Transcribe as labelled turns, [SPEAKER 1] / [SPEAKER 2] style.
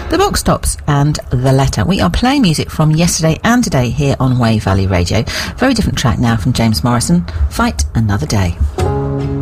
[SPEAKER 1] The Box Tops and The Letter. We are playing music from yesterday and today here on Wave Valley Radio. Very different track now from James Morrison, Fight Another Day.